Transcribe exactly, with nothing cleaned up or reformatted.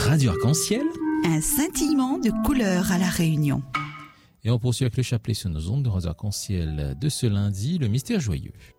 Radio Arc-en-Ciel. Un scintillement de couleurs à La Réunion. Et on poursuit avec le chapelet sur nos ondes de Radio Arc-en-Ciel de ce lundi, le mystère joyeux.